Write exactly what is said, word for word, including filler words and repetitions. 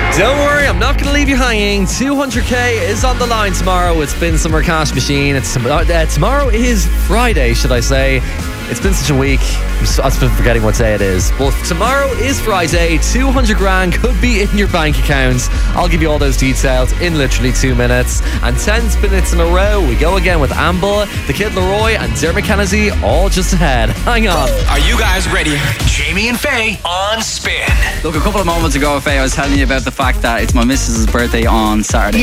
Don't worry, I'm not going to leave you hanging. two hundred k is on the line tomorrow. It's Spin Summer Cash Machine. It's uh, Tomorrow is Friday, should I say. It's been such a week. I've been forgetting what day it is. But tomorrow is Friday. two hundred grand could be in your bank account. I'll give you all those details in literally two minutes. And ten minutes in a row, we go again with Amble, the Kid Laroi, and Dermot Kennedy, all just ahead. Hang on. Are you guys ready? Jamie and Faye on Spin. Look, a couple of moments ago, Faye, I was telling you about the fact that it's my missus's birthday on Saturday.